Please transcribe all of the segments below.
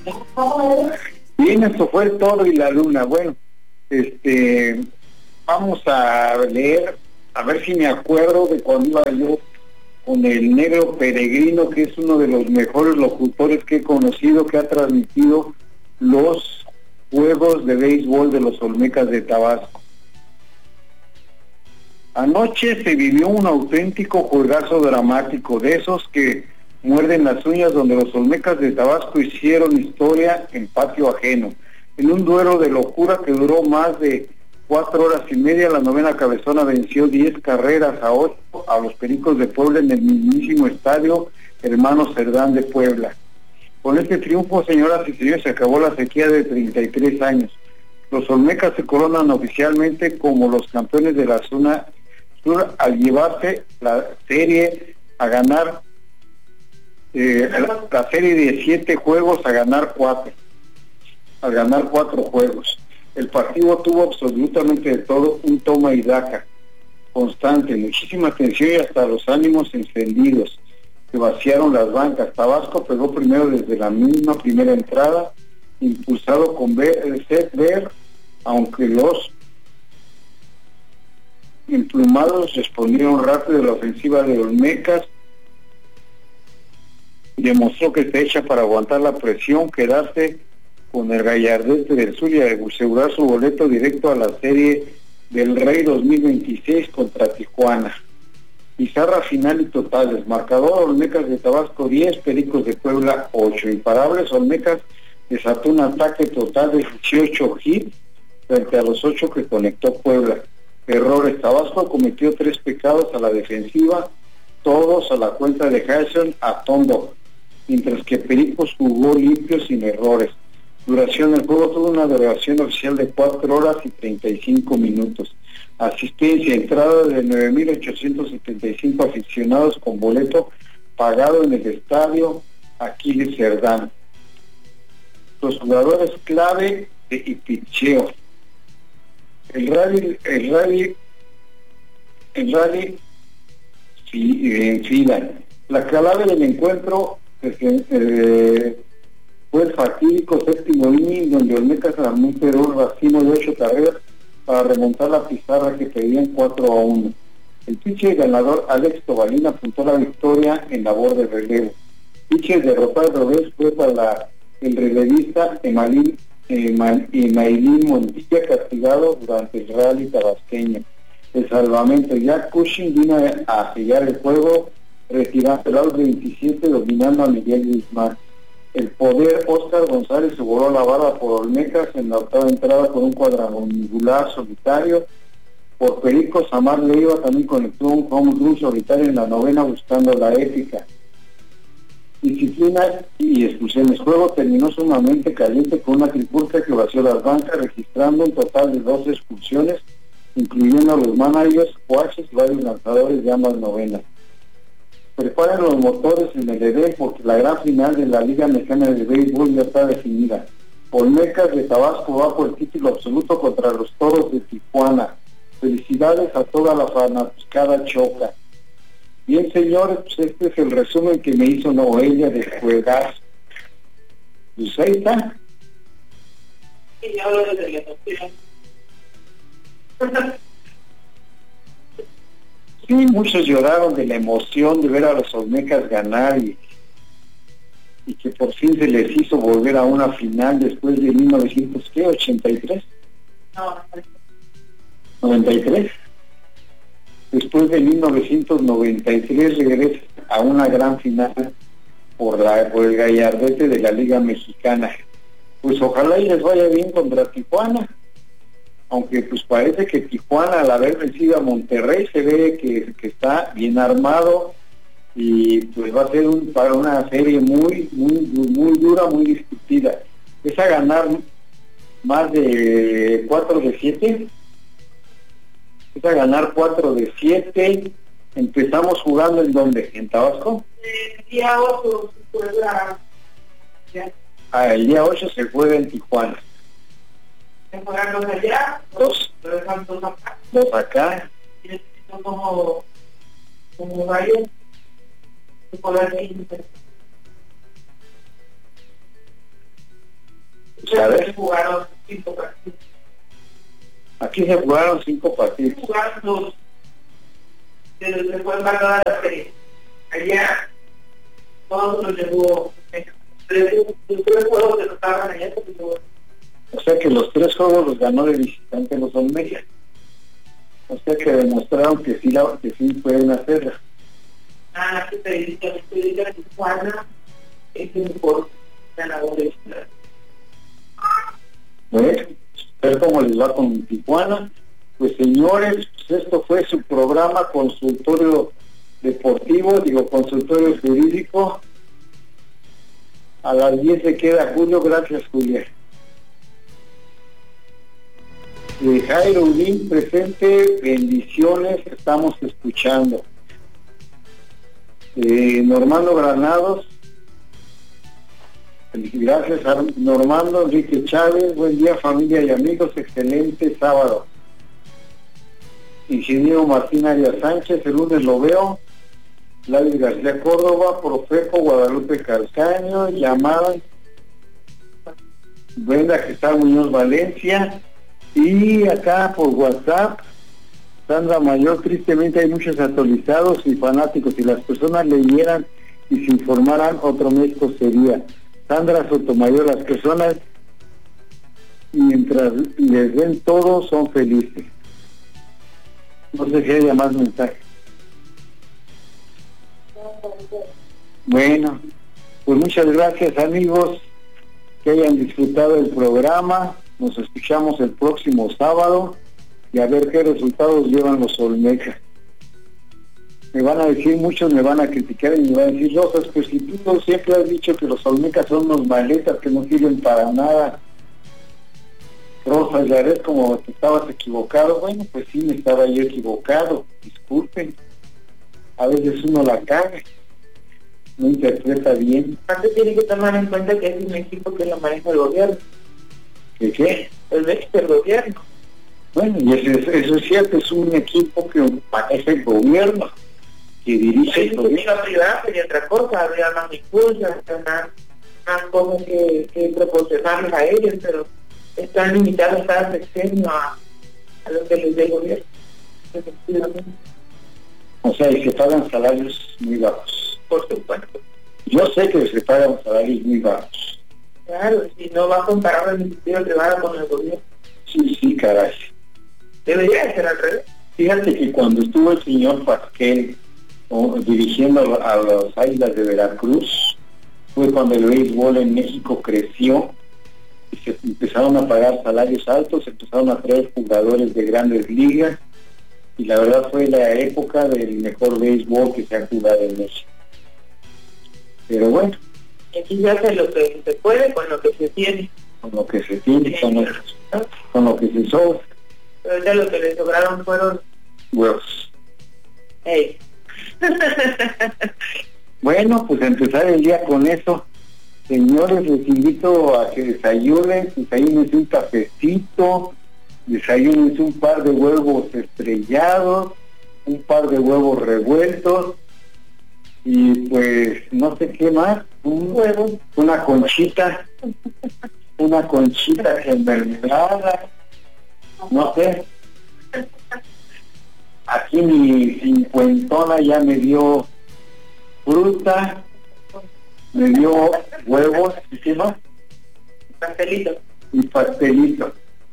Bien, esto fue el Toro y la Luna. Bueno, vamos a leer, a ver si me acuerdo de cuando iba yo con el Negro Peregrino, que es uno de los mejores locutores que he conocido, que ha transmitido los juegos de béisbol de los Olmecas de Tabasco. Anoche se vivió un auténtico juegazo dramático, de esos que muerden las uñas, donde los Olmecas de Tabasco hicieron historia en patio ajeno. En un duelo de locura que duró más de 4 horas y media, la novena cabezona venció 10 carreras a 8 a los Pericos de Puebla en el mismísimo estadio Hermano Cerdán de Puebla. Con este triunfo, señoras y señores, se acabó la sequía de 33 años. Los Olmecas se coronan oficialmente como los campeones de la zona sur al llevarse la serie a ganar, la serie de 7 juegos a ganar 4. Al ganar 4 juegos. El partido tuvo absolutamente de todo, un toma y daca constante, muchísima tensión y hasta los ánimos encendidos. Se vaciaron las bancas. Tabasco pegó primero desde la misma primera entrada, impulsado con Ver, aunque los emplumados respondieron rápido a la ofensiva de Olmecas. Demostró que está hecha para aguantar la presión, quedarse con el gallardete del sur y asegurar su boleto directo a la Serie del Rey 2026 contra Tijuana. Pizarra final y totales. Marcador: Olmecas de Tabasco 10, Pericos de Puebla 8. Imparables, Olmecas desató un ataque total de 18 hits frente a los 8 que conectó Puebla. Errores: Tabasco cometió 3 pecados a la defensiva, todos a la cuenta de Harrison a Tondo, mientras que Pericos jugó limpio sin errores. Duración del juego: tuvo una duración oficial de 4 horas y 35 minutos. Asistencia: entrada de 9.875 aficionados con boleto pagado en el estadio Aquiles Cerdán. Los jugadores clave y picheo. El rally en fila. La clave del encuentro fue el fatídico séptimo inning, donde Olmecas armó un racimo de 8 carreras para remontar la pizarra que pedían 4-1. El pitcher ganador Alex Tobalín apuntó la victoria en labor de relevo. Pitcher derrotado al revés fue para el relevista Emailín Montilla, castigado durante el rally tabasqueño. El salvamento: Jack Cushing vino a sellar el juego, retirando el out 27, dominando a Miguel Guzmán. El poder: Óscar González se voló la barra por Olmecas en la octava entrada con un cuadrangular solitario. Por Pericos, Amar Leiva también conectó un home run solitario en la novena, buscando la épica. Disciplina y expulsiones. Juego terminó sumamente caliente con una trifulca que vació las bancas, registrando un total de 12 expulsiones, incluyendo a los managers, coaches y varios lanzadores de ambas novenas. Preparen los motores en el ED, porque la gran final de la Liga Mexicana de Béisbol ya está definida. Olmecas de Tabasco va por el título absoluto contra los Toros de Tijuana. Felicidades a toda la fanaticada choca. Bien, señores, pues este es el resumen que me hizo Noelia de juegazo. Pues ahí está. Y ahora de la emoción. Sí, muchos lloraron de la emoción de ver a los Olmecas ganar y que por fin se les hizo volver a una final después de 1983. No, 93. Después de 1993 regresa a una gran final por el gallardete de la Liga Mexicana. Pues ojalá y les vaya bien contra Tijuana, aunque pues parece que Tijuana, al haber vencido a Monterrey, se ve que está bien armado y pues va a ser para una serie muy dura, muy discutida. Es a ganar más de 4 de 7. Es a ganar 4 de 7. Empezamos jugando ¿en dónde? ¿En Tabasco? el día 8 se juega ya. El día 8 se juega en Tijuana. Se juegan 2 allá, 2 2 acá. 2 acá. Y son como varios de poder. ¿Sabes? Jugaron 5 partidos. Aquí se jugaron 5 partidos. Jugaron 2. Se fue embarcada la serie. Allá todos los llevó 3 juegos que tocaban allá. O sea que los 3 juegos los ganó de visitante los Olmecas. O sea que demostraron que sí pueden hacerla. Que te dice que Tijuana es el mejor ganador de esta. Bueno, ver cómo les va con Tijuana. Pues señores, pues esto fue su programa Consultorio Deportivo, consultorio jurídico. A las 10 se queda Julio. Gracias, Julia. Jairo Udín presente, bendiciones, estamos escuchando. Normando Granados, gracias a Normando. Enrique Chávez, buen día familia y amigos, excelente sábado. Ingeniero Martín Arias Sánchez, el lunes lo veo. Gladys García Córdoba, Profeco Guadalupe Calcaño, llamada Brenda Cristal Muñoz Valencia. Y acá por WhatsApp, Sandra Mayor, tristemente hay muchos actualizados y fanáticos. Si las personas leyeran y se informaran, otro México sería. Sandra Sotomayor, las personas, mientras les den todo, son felices. No sé si haya más mensajes. Bueno, pues muchas gracias amigos, que hayan disfrutado el programa. Nos escuchamos el próximo sábado y a ver qué resultados llevan los Olmecas. Me van a decir, muchos me van a criticar y me van a decir, Rosas, pues si tú siempre has dicho que los Olmecas son unos maletas que no sirven para nada. Rosas, ya ves como que estabas equivocado. Bueno, pues sí, me estaba yo equivocado, disculpen. A veces uno la caga, no interpreta bien. Aparte tiene que tomar en cuenta que es un equipo que lo maneja el gobierno. ¿Qué? El gobierno. Bueno, y eso es cierto, es un equipo que maneja el gobierno, que dirige el gobierno. La privada sería otra cosa, habría más impulsos, más cosas que proporcionarles a ellos, pero están limitados cada sexenio a lo que les dé el gobierno, efectivamente. O sea, y se pagan salarios muy bajos. Por supuesto. Yo sé que se pagan salarios muy bajos. Claro, si no va a comparar la iniciativa privada con el gobierno. Sí, caray. Debería ser al revés. Fíjate que cuando estuvo el señor Pasquel dirigiendo a las Águilas de Veracruz, fue cuando el béisbol en México creció y se empezaron a pagar salarios altos, se empezaron a traer jugadores de grandes ligas y la verdad fue la época del mejor béisbol que se ha jugado en México. Pero bueno, aquí se hace lo que se puede con lo que se tiene. Con lo que se tiene, con lo que se sobra. Pero ya lo que le sobraron fueron huevos. Hey. Bueno, pues empezar el día con eso. Señores, les invito a que desayunen un cafecito, desayunen un par de huevos estrellados, un par de huevos revueltos, y pues no sé qué más, un huevo, una conchita en mermelada, no sé. Aquí mi cincuentona ya me dio fruta, me dio huevos, ¿y qué más? Pastelito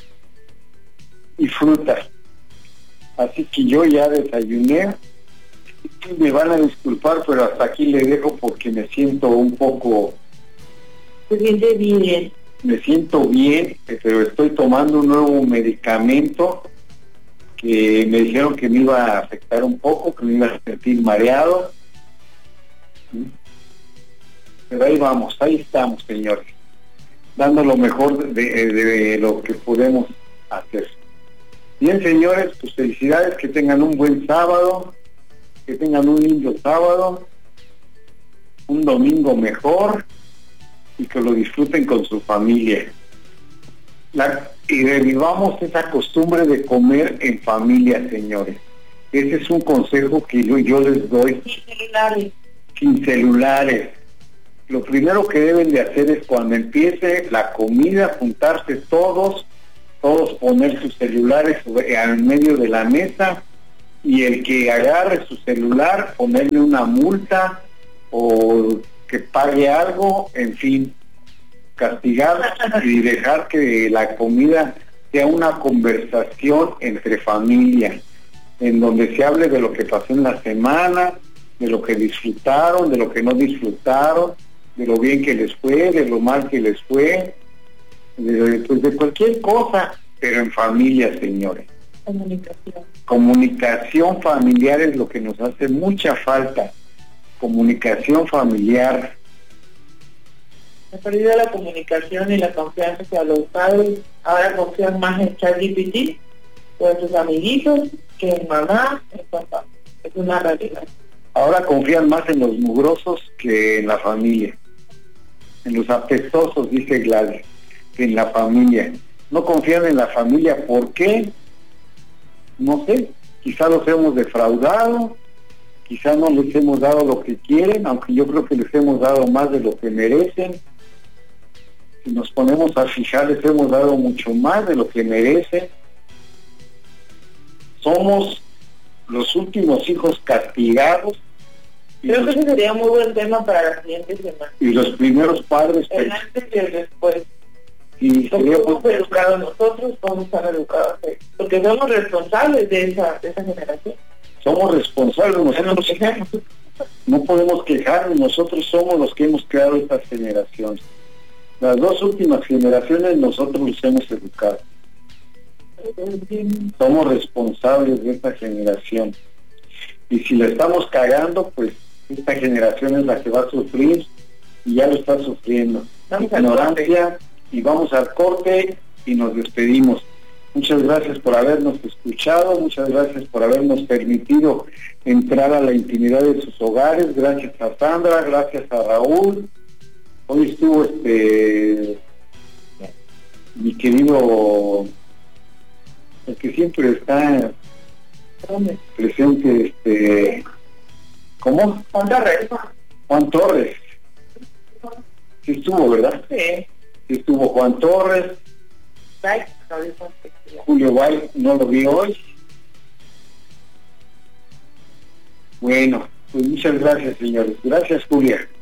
y fruta. Así que yo ya desayuné. Me van a disculpar, pero hasta aquí le dejo porque me siento un poco... Se siente bien. Me siento bien, pero estoy tomando un nuevo medicamento que me dijeron que me iba a afectar un poco, que me iba a sentir mareado. Pero ahí vamos, ahí estamos, señores, dando lo mejor de lo que podemos hacer. Bien, señores, pues felicidades, que tengan un buen sábado, que tengan un lindo sábado, un domingo mejor y que lo disfruten con su familia. Y revivamos esa costumbre de comer en familia, señores. Ese es un consejo que yo les doy. Sin celulares. Sin celulares. lo primero que deben de hacer es cuando empiece la comida, juntarse todos poner sus celulares en medio de la mesa, y el que agarre su celular, ponerle una multa o que pague algo, en fin, castigar y dejar que la comida sea una conversación entre familia, en donde se hable de lo que pasó en la semana, de lo que disfrutaron, de lo que no disfrutaron, de lo bien que les fue, de lo mal que les fue, pues de cualquier cosa, pero en familia, señores. Comunicación familiar es lo que nos hace mucha falta. Comunicación familiar. Ha perdido la comunicación y la confianza hacia los padres. Ahora confían más en ChatGPT o en sus amiguitos que en mamá, en papá. Es una realidad. Ahora confían más en los mugrosos que en la familia. En los apestosos, dice Gladys, que en la familia. No confían en la familia. ¿Por qué? No sé. Quizá los hemos defraudado, quizá no les hemos dado lo que quieren, aunque yo creo que les hemos dado más de lo que merecen. Si nos ponemos a fijar, les hemos dado mucho más de lo que merecen. Somos los últimos hijos castigados. Creo que ese sería un muy buen tema para la siguiente semana. Y los primeros padres... El antes y el después. Y ¿Cómo hemos educado nosotros? ¿Cómo están educados ellos? Porque somos responsables de esa generación. Somos responsables, nosotros no podemos quejarnos, nosotros somos los que hemos creado estas generaciones. Las dos últimas generaciones nosotros los hemos educado. Somos responsables de esta generación. Y si la estamos cagando, pues esta generación es la que va a sufrir, y ya lo está sufriendo. Ignorancia, y vamos al corte y nos despedimos. Muchas gracias por habernos escuchado, muchas gracias por habernos permitido entrar a la intimidad de sus hogares. Gracias a Sandra, gracias a Raúl. Hoy estuvo mi querido, el que siempre está presente, ¿cómo? Juan Torres. Sí estuvo, ¿verdad? Sí. Sí estuvo Juan Torres. Julio Bay no lo vi hoy. Bueno, pues muchas gracias, señores. Gracias, Julia.